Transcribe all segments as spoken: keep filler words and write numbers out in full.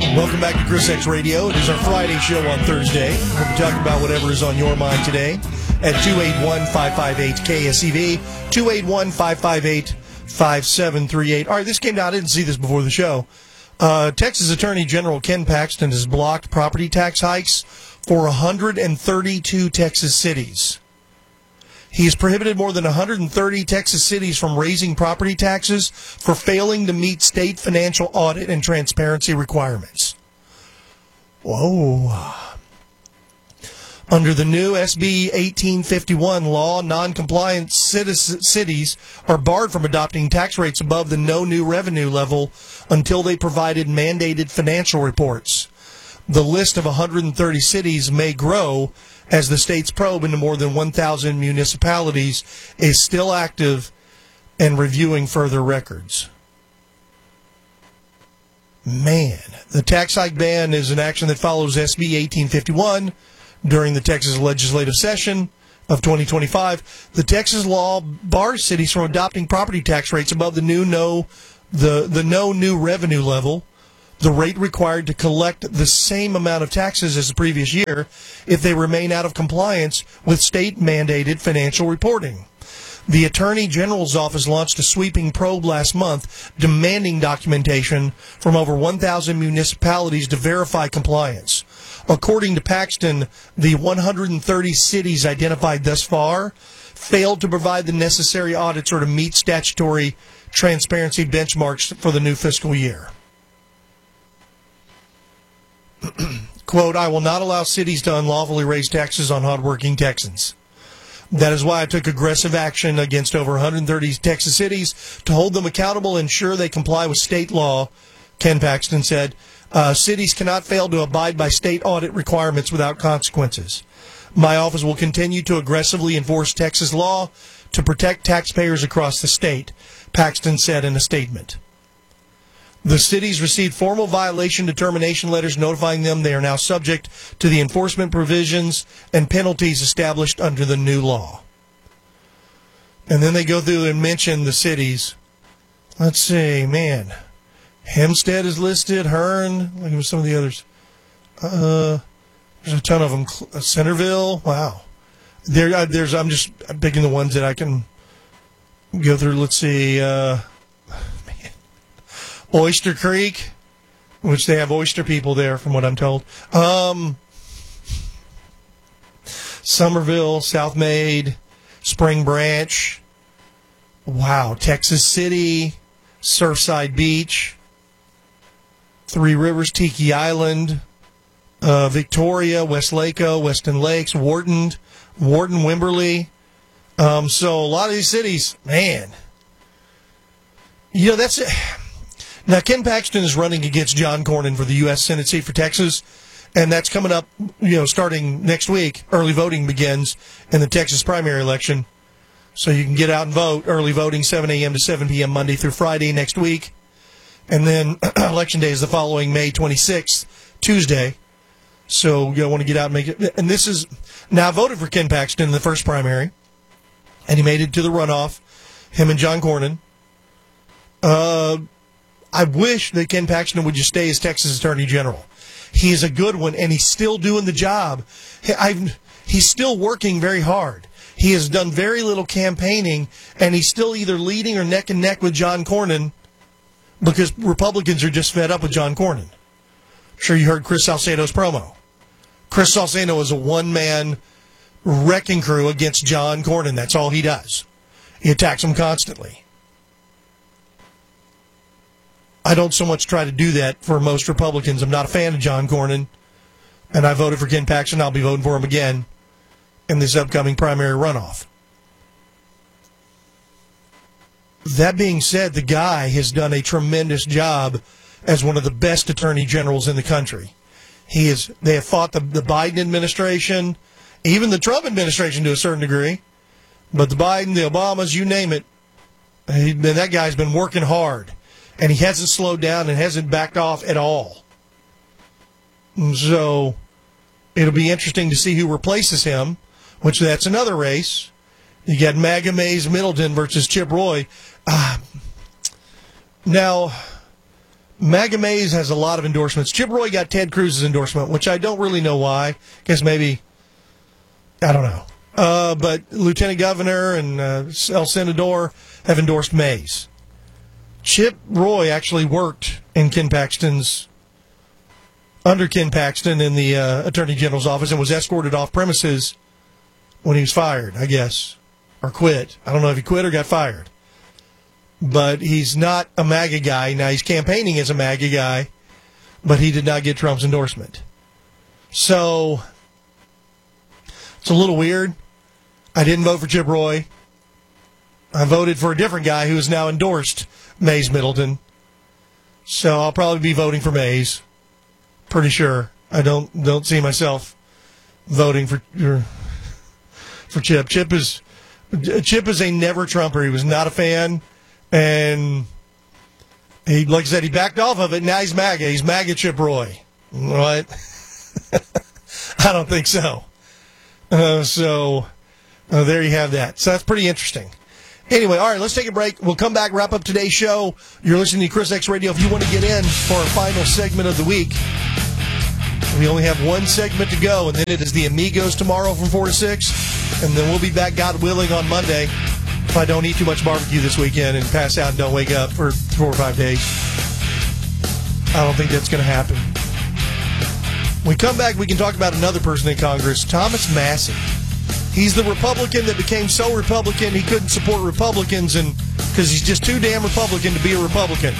Welcome back to Chris X Radio. It is our Friday show on Thursday. We'll be talking about whatever is on your mind today at two eight one, five five eight, K S E V, two eight one, five five eight, five seven three eight. All right, this came down. I didn't see this before the show. Uh, Texas Attorney General Ken Paxton has blocked property tax hikes for one hundred thirty-two Texas cities. He has prohibited more than one hundred thirty Texas cities from raising property taxes for failing to meet state financial audit and transparency requirements. Whoa. Under the new S B eighteen fifty-one law, non-compliant cities are barred from adopting tax rates above the no new revenue level until they provided mandated financial reports. The list of one hundred thirty cities may grow as the state's probe into more than one thousand municipalities is still active and reviewing further records. Man, the tax hike ban is an action that follows S B eighteen fifty-one during the Texas legislative session of twenty twenty-five. The Texas law bars cities from adopting property tax rates above the new no the, the no new revenue level, the rate required to collect the same amount of taxes as the previous year if they remain out of compliance with state-mandated financial reporting. The Attorney General's office launched a sweeping probe last month demanding documentation from over one thousand municipalities to verify compliance. According to Paxton, the one hundred thirty cities identified thus far failed to provide the necessary audits or to meet statutory transparency benchmarks for the new fiscal year. Quote, I will not allow cities to unlawfully raise taxes on hardworking Texans. That is why I took aggressive action against over one hundred thirty Texas cities to hold them accountable and ensure they comply with state law, Ken Paxton said. Uh, cities cannot fail to abide by state audit requirements without consequences. My office will continue to aggressively enforce Texas law to protect taxpayers across the state, Paxton said in a statement. The cities received formal violation determination letters notifying them they are now subject to the enforcement provisions and penalties established under the new law. And then they go through and mention the cities. Let's see, man. Hempstead is listed, Hearn, look at some of the others. Uh, there's a ton of them. Centerville, wow. There, uh, there's. I'm just I'm picking the ones that I can go through. Let's see. Uh, Oyster Creek, which they have oyster people there, from what I'm told. Um, Somerville, South Maid, Spring Branch. Wow, Texas City, Surfside Beach, Three Rivers, Tiki Island, uh, Victoria, West Laco, Weston Lakes, Wharton, Wharton, Wimberley. Um, so a lot of these cities, man. You know, that's it. Now, Ken Paxton is running against John Cornyn for the U S Senate seat for Texas, and that's coming up, you know, starting next week. Early voting begins in the Texas primary election, so you can get out and vote. Early voting, seven a.m. to seven p.m. Monday through Friday next week, and then Election Day is the following May twenty-sixth, Tuesday. So you want to get out and make it. And this is, now I voted for Ken Paxton in the first primary, and he made it to the runoff, him and John Cornyn. Uh... I wish that Ken Paxton would just stay as Texas Attorney General. He is a good one, and he's still doing the job. I've, he's still working very hard. He has done very little campaigning, and he's still either leading or neck and neck with John Cornyn because Republicans are just fed up with John Cornyn. I'm sure you heard Chris Salcedo's promo. Chris Salcedo is a one-man wrecking crew against John Cornyn. That's all he does. He attacks him constantly. I don't so much try to do that for most Republicans. I'm not a fan of John Cornyn, and I voted for Ken Paxton. I'll be voting for him again in this upcoming primary runoff. That being said, the guy has done a tremendous job as one of the best attorney generals in the country. He is. They have fought the, the Biden administration, even the Trump administration to a certain degree, but the Biden, the Obamas, you name it, he, that guy's been working hard. And he hasn't slowed down and hasn't backed off at all. So it'll be interesting to see who replaces him, which that's another race. You got MAGA Mays Middleton versus Chip Roy. Uh, now, MAGA Mays has a lot of endorsements. Chip Roy got Ted Cruz's endorsement, which I don't really know why. Guess maybe, I don't know. Uh, but Lieutenant Governor and uh, El Senador have endorsed Mays. Chip Roy actually worked in Ken Paxton's, under Ken Paxton in the uh, Attorney General's office and was escorted off premises when he was fired, I guess, or quit. I don't know if he quit or got fired. But he's not a MAGA guy. Now, he's campaigning as a MAGA guy, but he did not get Trump's endorsement. So, it's a little weird. I didn't vote for Chip Roy. I voted for a different guy who has now endorsed Mays Middleton. So, I'll probably be voting for Mays. Pretty sure. I don't don't see myself voting for for Chip. Chip is Chip is a never Trumper. He was not a fan. And he, like I said, he backed off of it. Now he's MAGA. He's MAGA Chip Roy. What? I don't think so. Uh, so uh, there you have that. So that's pretty interesting. Anyway, all right, let's take a break. We'll come back, wrap up today's show. You're listening to Chris X Radio. If you want to get in for our final segment of the week, we only have one segment to go, and then it is the Amigos tomorrow from four to six. And then we'll be back, God willing, on Monday. If I don't eat too much barbecue this weekend and pass out and don't wake up for four or five days. I don't think that's going to happen. When we come back, we can talk about another person in Congress, Thomas Massie. He's the Republican that became so Republican he couldn't support Republicans and because he's just too damn Republican to be a Republican.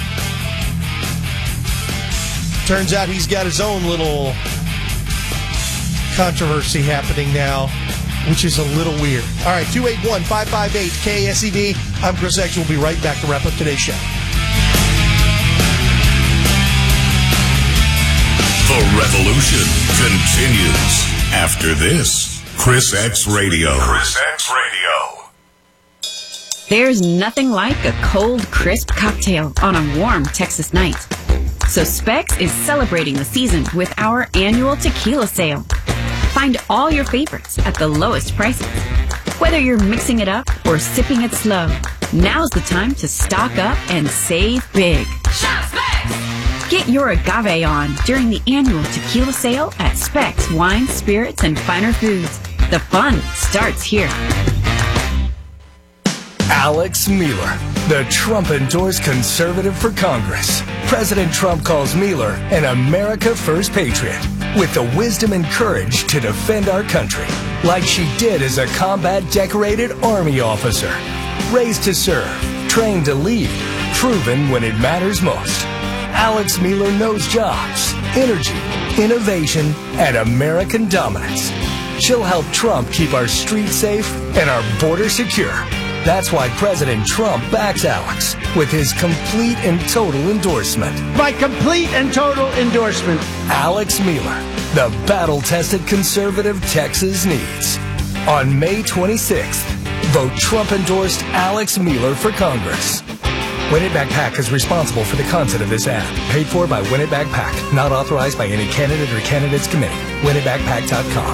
Turns out he's got his own little controversy happening now, which is a little weird. All right, two eight one, five five eight, K S E V. I'm Chris X. We'll be right back to wrap up today's show. The revolution continues after this. Chris X Radio. Chris X Radio. There's nothing like a cold, crisp cocktail on a warm Texas night. So Specs is celebrating the season with our annual tequila sale. Find all your favorites at the lowest prices. Whether you're mixing it up or sipping it slow, now's the time to stock up and save big. Shop Specs! Get your agave on during the annual tequila sale at Specs Wine, Spirits, and Finer Foods. The fun starts here. Alex Mueller, the Trump-endorsed conservative for Congress. President Trump calls Mueller an America First patriot with the wisdom and courage to defend our country, like she did as a combat-decorated Army officer. Raised to serve, trained to lead, proven when it matters most. Alex Mueller knows jobs, energy, innovation, and American dominance. She'll help Trump keep our streets safe and our border secure. That's why President Trump backs Alex with his complete and total endorsement. My complete and total endorsement. Alex Mueller, the battle-tested conservative Texas needs. On May twenty-sixth, vote Trump-endorsed Alex Mueller for Congress. Win It Back PAC is responsible for the content of this ad. Paid for by Win It Back PAC. Not authorized by any candidate or candidates committee. win it back pac dot com.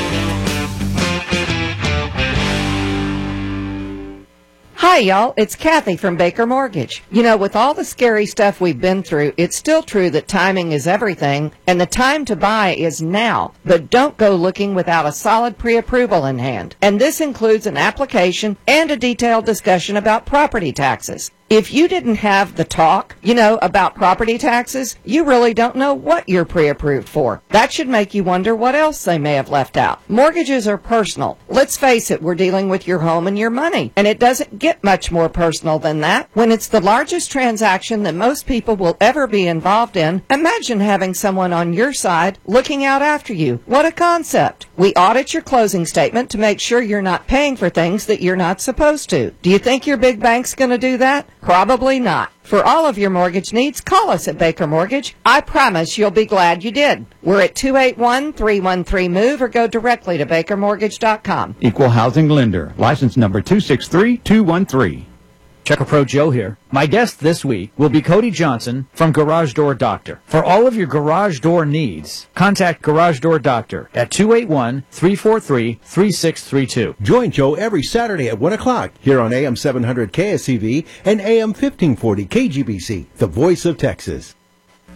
Hi, y'all. It's Kathy from Baker Mortgage. You know, with all the scary stuff we've been through, it's still true that timing is everything, and the time to buy is now. But don't go looking without a solid pre-approval in hand. And this includes an application and a detailed discussion about property taxes. If you didn't have the talk, you know, about property taxes, you really don't know what you're pre-approved for. That should make you wonder what else they may have left out. Mortgages are personal. Let's face it, we're dealing with your home and your money. And it doesn't get much more personal than that. When it's the largest transaction that most people will ever be involved in, imagine having someone on your side looking out after you. What a concept. We audit your closing statement to make sure you're not paying for things that you're not supposed to. Do you think your big bank's going to do that? Probably not. For all of your mortgage needs, call us at Baker Mortgage. I promise you'll be glad you did. We're at two eight one, three one three, MOVE or go directly to baker mortgage dot com. Equal housing lender. License number two six three two one three. Checker Pro Joe here. My guest this week will be Cody Johnson from Garage Door Doctor. For all of your garage door needs, contact Garage Door Doctor at two eight one, three four three, three six three two. Join Joe every Saturday at one o'clock here on A M seven hundred K S E V and A M fifteen forty K G B C, the voice of Texas.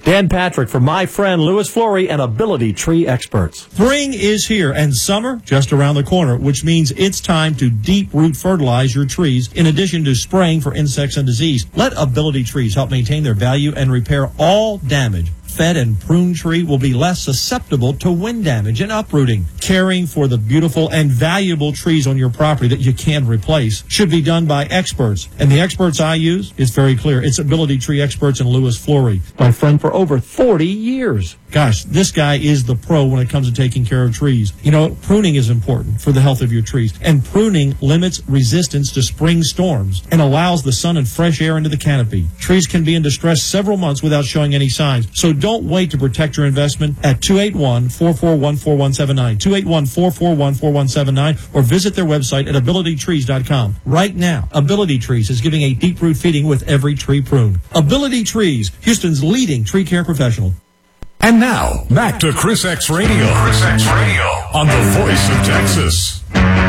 Dan Patrick for my friend Louis Flory and Ability Tree Experts. Spring is here and summer just around the corner, which means it's time to deep root fertilize your trees in addition to spraying for insects and disease. Let Ability Trees help maintain their value and repair all damage. Fed and prune tree will be less susceptible to wind damage and uprooting. Caring for the beautiful and valuable trees on your property that you can replace should be done by experts. And the experts I use, it's very clear. It's Ability Tree Experts and Louis Flory, my friend for over forty years. Gosh, this guy is the pro when it comes to taking care of trees. You know, pruning is important for the health of your trees. And pruning limits resistance to spring storms and allows the sun and fresh air into the canopy. Trees can be in distress several months without showing any signs. So don't wait to protect your investment at two eight one, four four one, four one seven nine, two eight one, four four one, four one seven nine, or visit their website at ability trees dot com. Right now, Ability Trees is giving a deep root feeding with every tree prune. Ability Trees, Houston's leading tree care professional. And now, back to Chris X Radio. Chris X Radio on the Voice of Texas.